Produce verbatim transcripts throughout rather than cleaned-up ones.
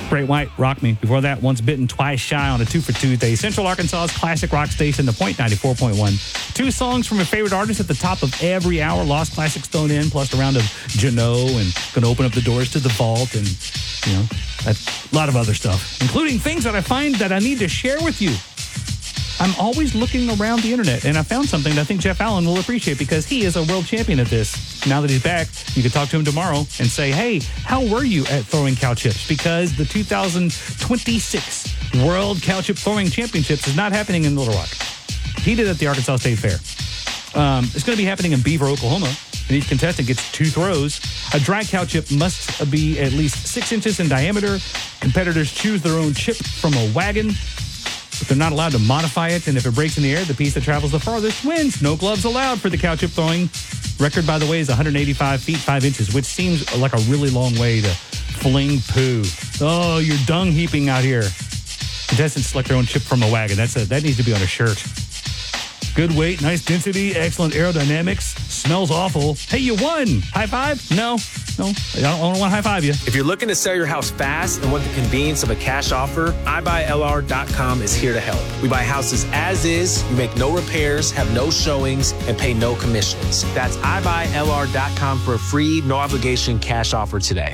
Great White, Rock Me. Before that, Once Bitten, Twice Shy on a two for Tuesday. Central Arkansas's classic rock station, The Point ninety-four point one. Two songs from your favorite artist at the top of every hour. Lost Classics thrown in, plus a round of Jano, and going to open up the doors to the vault, and, you know, a lot of other stuff, including things that I find that I need to share with you. I'm always looking around the internet, and I found something that I think Jeff Allen will appreciate because he is a world champion at this. Now that he's back, you can talk to him tomorrow and say, hey, how were you at throwing cow chips? Because the two thousand twenty-six World Cow Chip Throwing Championships is not happening in Little Rock. He did it at the Arkansas State Fair. Um, it's going to be happening in Beaver, Oklahoma, and each contestant gets two throws. A dry cow chip must be at least six inches in diameter. Competitors choose their own chip from a wagon, but they're not allowed to modify it, and if it breaks in the air, the piece that travels the farthest wins. No gloves allowed for the cow chip throwing. Record, by the way, is one hundred eighty-five feet, five inches, which seems like a really long way to fling poo. Oh, you're dung heaping out here. Contestants select their own chip from a wagon. That's a, that needs to be on a shirt. Good weight, nice density, excellent aerodynamics. Smells awful. Hey, you won. High five? No, no. I don't, I don't want to high five you. If you're looking to sell your house fast and want the convenience of a cash offer, i buy L R dot com is here to help. We buy houses as is, you make no repairs, have no showings, and pay no commissions. That's i buy L R dot com for a free, no obligation cash offer today.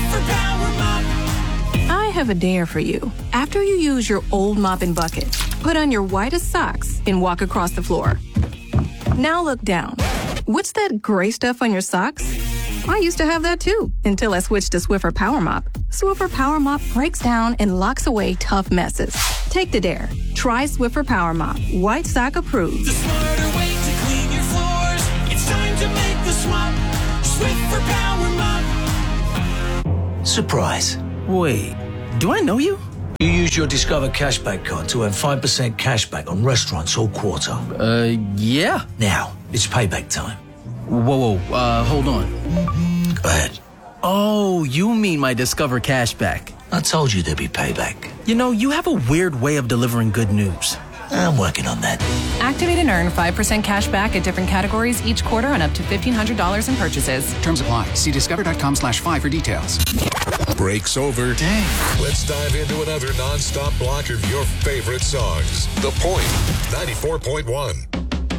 I have a dare for you. After you use your old mopping bucket, put on your whitest socks and walk across the floor. Now look down. What's that gray stuff on your socks? I used to have that too, until I switched to Swiffer Power Mop. Swiffer Power Mop breaks down and locks away tough messes. Take the dare. Try Swiffer Power Mop. White sock approved. The smarter way to clean your floors. It's time to make the swap. Swiffer Power Mop. Surprise. Wait, do I know you? You use your Discover Cashback card to earn five percent cashback on restaurants all quarter. Uh, yeah. Now, it's payback time. Whoa, whoa, uh, hold on. Go ahead. Oh, you mean my Discover Cashback. I told you there'd be payback. You know, you have a weird way of delivering good news. I'm working on that. Activate and earn five percent cash back at different categories each quarter on up to fifteen hundred dollars in purchases. Terms apply. See discover.com slash five for details. Break's over. Dang. Let's dive into another non-stop block of your favorite songs. The Point, ninety-four point one.